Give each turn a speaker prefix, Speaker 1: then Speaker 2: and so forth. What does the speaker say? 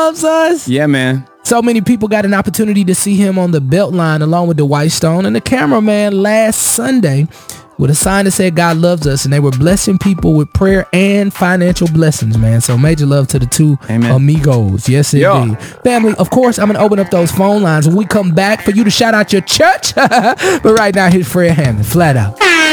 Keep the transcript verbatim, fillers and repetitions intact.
Speaker 1: loves us.
Speaker 2: Yeah, man.
Speaker 1: So many people got an opportunity to see him on the Beltline along with the White Stone and the cameraman last Sunday with a sign that said God loves us, and they were blessing people with prayer and financial blessings, man. So major love to the two
Speaker 2: Amen.
Speaker 1: amigos. Yes, indeed.
Speaker 2: Yo.
Speaker 1: Family, of course, I'm going to open up those phone lines when we come back for you to shout out your church. But right now, here's Fred Hammond, Flat Out.